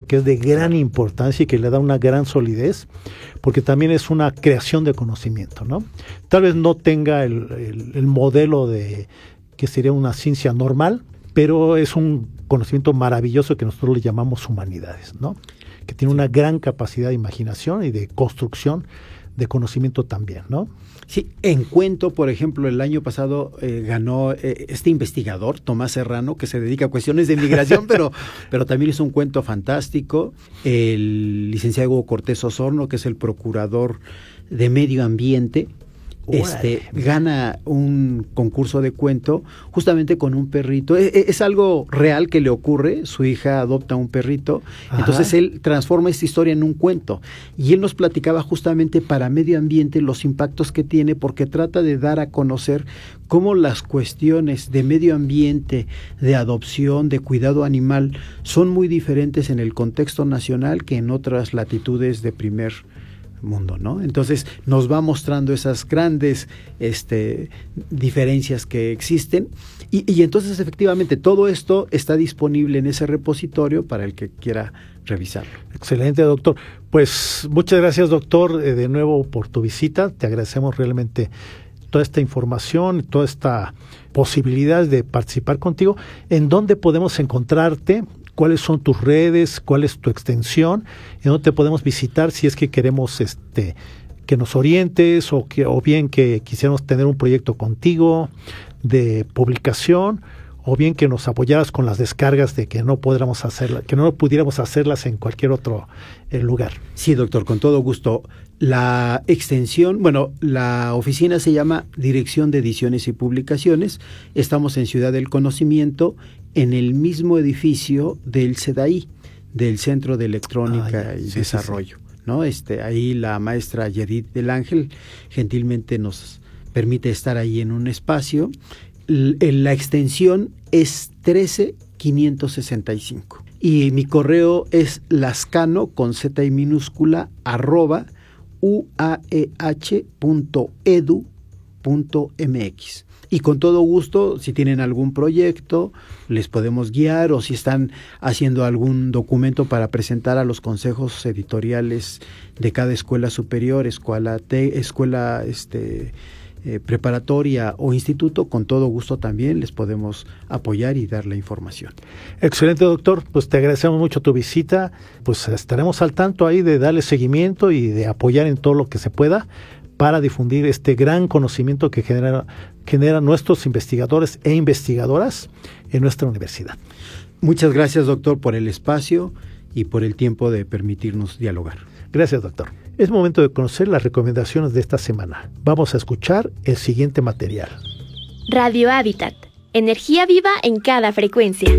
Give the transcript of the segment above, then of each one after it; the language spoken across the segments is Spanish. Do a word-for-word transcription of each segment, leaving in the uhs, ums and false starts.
que es de gran importancia y que le da una gran solidez, porque también es una creación de conocimiento, ¿no? Tal vez no tenga el, el, el modelo de que sería una ciencia normal, pero es un conocimiento maravilloso que nosotros le llamamos humanidades, ¿no? Que tiene una gran capacidad de imaginación y de construcción de conocimiento también, ¿no? Sí, en cuento, por ejemplo, el año pasado eh, ganó eh, este investigador, Tomás Serrano, que se dedica a cuestiones de migración, pero, pero también hizo un cuento fantástico. El licenciado Hugo Cortés Osorno, que es el procurador de medio ambiente, Este, gana un concurso de cuento justamente con un perrito. Es, es algo real que le ocurre. Su hija adopta un perrito. Ajá. Entonces él transforma esta historia en un cuento. Y él nos platicaba justamente para medio ambiente los impactos que tiene, porque trata de dar a conocer cómo las cuestiones de medio ambiente, de adopción, de cuidado animal, son muy diferentes en el contexto nacional que en otras latitudes de primer mundo, ¿no? Entonces nos va mostrando esas grandes este, diferencias que existen y, y entonces efectivamente todo esto está disponible en ese repositorio para el que quiera revisarlo. Excelente, doctor. Pues muchas gracias, doctor, eh, de nuevo por tu visita. Te agradecemos realmente toda esta información, toda esta posibilidad de participar contigo. ¿En dónde podemos encontrarte? ¿Cuáles son tus redes? ¿Cuál es tu extensión? ¿En dónde te podemos visitar si es que queremos este que nos orientes o que o bien que quisiéramos tener un proyecto contigo de publicación o bien que nos apoyaras con las descargas de que no podamos hacerla, que no pudiéramos hacerlas en cualquier otro eh, lugar? Sí, doctor, con todo gusto. La extensión, bueno, la oficina se llama Dirección de Ediciones y Publicaciones. Estamos en Ciudad del Conocimiento, en el mismo edificio del C E D A I, del Centro de Electrónica ah, y sí, Desarrollo, sí, sí. ¿no? Este, ahí la maestra Yedith del Ángel gentilmente nos permite estar ahí en un espacio. L- la extensión es trece mil quinientos sesenta y cinco y mi correo es lascano con z y minúscula arroba u a e h punto e d u punto m x. Y con todo gusto, si tienen algún proyecto, les podemos guiar, o si están haciendo algún documento para presentar a los consejos editoriales de cada escuela superior, escuela, te, escuela este, eh, preparatoria o instituto, con todo gusto también les podemos apoyar y dar la información. Excelente, doctor. Pues te agradecemos mucho tu visita. Pues estaremos al tanto ahí de darle seguimiento y de apoyar en todo lo que se pueda para difundir este gran conocimiento que genera, generan nuestros investigadores e investigadoras en nuestra universidad. Muchas gracias, doctor, por el espacio y por el tiempo de permitirnos dialogar. Gracias, doctor. Es momento de conocer las recomendaciones de esta semana. Vamos a escuchar el siguiente material. Radio Hábitat. Energía viva en cada frecuencia.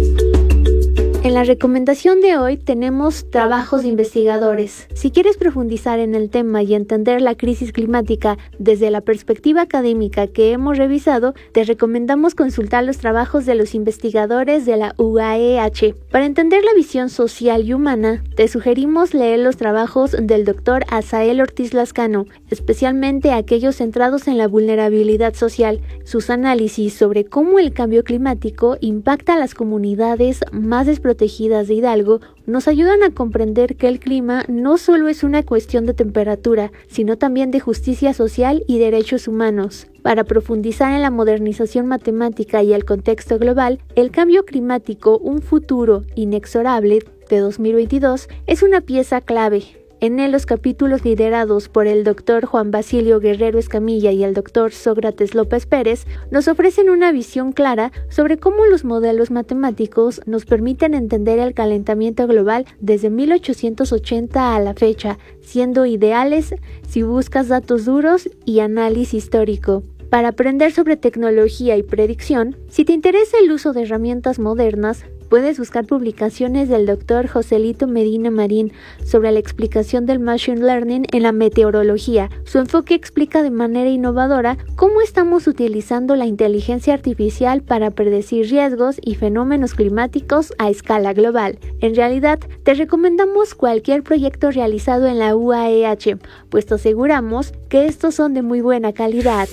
En la recomendación de hoy tenemos trabajos de investigadores. Si quieres profundizar en el tema y entender la crisis climática desde la perspectiva académica que hemos revisado, te recomendamos consultar los trabajos de los investigadores de la U A E H. Para entender la visión social y humana, te sugerimos leer los trabajos del doctor Asael Ortiz Lascano, especialmente aquellos centrados en la vulnerabilidad social. Sus análisis sobre cómo el cambio climático impacta a las comunidades más desprotegidas protegidas de Hidalgo nos ayudan a comprender que el clima no solo es una cuestión de temperatura, sino también de justicia social y derechos humanos. Para profundizar en la modernización matemática y el contexto global, el cambio climático, un futuro inexorable de dos mil veintidós, es una pieza clave. En él, los capítulos liderados por el doctor Juan Basilio Guerrero Escamilla y el doctor Sócrates López Pérez nos ofrecen una visión clara sobre cómo los modelos matemáticos nos permiten entender el calentamiento global desde mil ochocientos ochenta a la fecha, siendo ideales si buscas datos duros y análisis histórico. Para aprender sobre tecnología y predicción, si te interesa el uso de herramientas modernas, puedes buscar publicaciones del doctor Joselito Medina Marín sobre la explicación del Machine Learning en la meteorología. Su enfoque explica de manera innovadora cómo estamos utilizando la inteligencia artificial para predecir riesgos y fenómenos climáticos a escala global. En realidad, te recomendamos cualquier proyecto realizado en la U A E H, pues te aseguramos que estos son de muy buena calidad.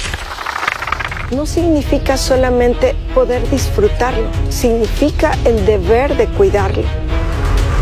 No significa solamente poder disfrutarlo, significa el deber de cuidarlo.